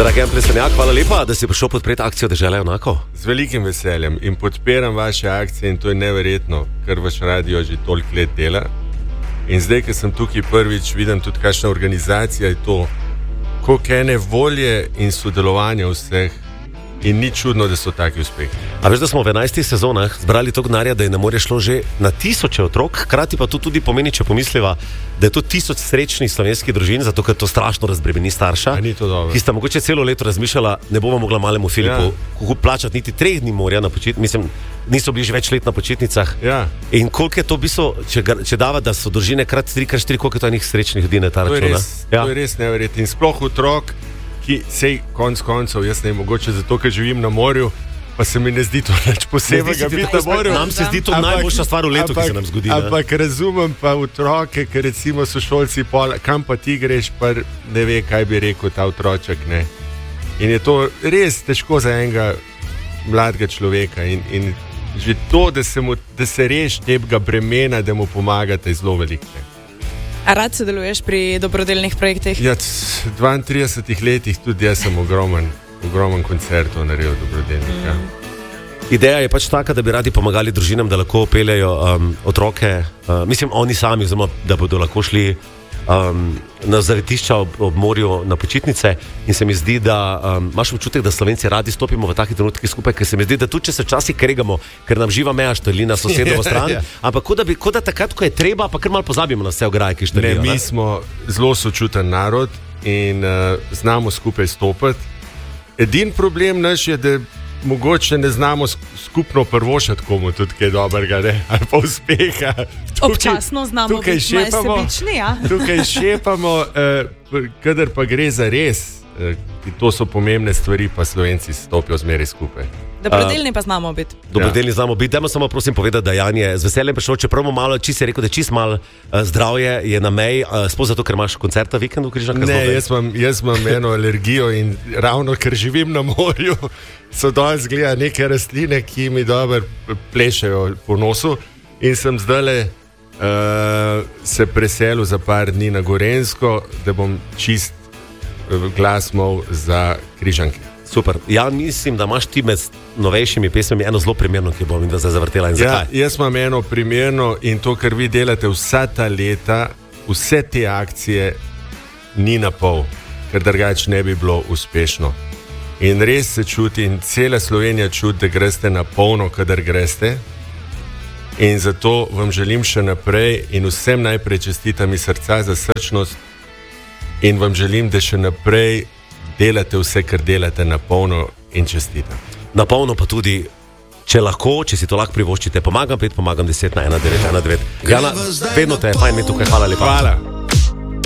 Dragi Plesenjak, hvala lepa, da si prišel podpreti akcijo Dežela junakov. Z velikim veseljem in podpiram vaše akcije in to je neverjetno, ker vaš radio že toliko let dela. In zdaj, ker sem tukaj prvič, vidim tudi kakšna organizacija je to, koliko ene volje in sodelovanja vseh in ni čudno, da so taki uspehi. A veš, da smo v 11 sezonah zbrali toliko denarja, da je na morje šlo že na tisoče otrok, hkrati pa to tudi pomeni, če pomisliva, da je to 1000 srečnih slovenskih družin, zato ker to strašno razbremeni starša, ki sta mogoče celo leto razmišljala, ne bomo mogla malemu Filipu plačati niti 3 dni morja na mislim, niso bili že več let na počitnicah. Ja. In koliko je to v bistvu, če dava, da so družine krat 3x4, koliko je to enih srečnih ljudi na ta račun? To je res neverjetno. In sploh otrok, ki sej konc koncev, jaz ne mogoče zato, ker živim na morju, pa se mi ne zdi to nič posebnega biti na morju. Nam se zdi to najboljša stvar v letu, ki se nam zgodi. Ampak razumem pa otroke, ker recimo so šolci kam pa ti greš, pa ne ve, kaj bi rekel ta otroček, ne. In je to res težko za enega mladega človeka in že to, da se reši tega bremena, da mu pomagate, zelo veliko. A rad sodeluješ pri dobrodelnih projektih? Ja, v 32 letih tudi jaz sem ogromen koncertov naredil dobrodelnih. Ideja je pač taka, da bi radi pomagali družinam, da lahko peljejo otroke, mislim, oni sami, da bodo lahko šli na zavetišča ob morju na počitnice in se mi zdi, da imaš občutek, da Slovenci radi stopimo v takih trenutkih skupaj, ker se mi zdi, da tudi če se včasih kregamo, ker nam živa meja štrli na sosedovo stran, ampak kot da takrat, ko je treba, pa kar malo pozabimo na vse ograje, ki štrlijo. Mi smo zelo sočuten narod in znamo skupaj stopiti. Edin problem naš je, da mogoče ne znamo skupno prvošati komu tudi kaj dobrega, ne? Ali pa uspeha. Občasno znamo biti malo sebični, ja. Tukaj šepamo, kadar pa gre za res, to so pomembne stvari, pa Slovenci stopijo zmeraj skupaj. Dobrodelni pa znamo biti. Dobrodelni znamo biti. Dajmo samo prosim povedati, da Jan je z veseljem prišel, čeprav malo, či si rekel, da čist malo zdravje je na meji, sploh zato, ker imaš koncert na vikendu v Križankah. Ne, jaz imam eno alergijo in ravno, ker živim na morju, so danes gleda neke rastline, ki mi dobro plešejo po nosu in sem zdajle se preselil za par dni na Gorenjsko, da bom čist glas imel za Križanke. Super. Ja, mislim, da imaš ti med novejšimi pesmami eno zelo primerno, ki bom da zdaj zavrtela in zakaj. Ja, jaz imam eno primerno in to, kar vi delate vsa ta leta, vse te akcije ni na pol, ker drugače ne bi bilo uspešno. In res se čuti in cela Slovenija čuti, da greste na polno, kadar greste. In zato vam želim še naprej in vsem najprej čestitam iz srca za srčnost in vam želim, da še naprej delate vse, kar delate na polno in čestitam. Na polno pa tudi, če lahko, če si to lahko privoščite, pomagam 5, pomagam 10 na 1919. Jana, vedno te je fajn imeti tukaj, hvala lepa. Hvala.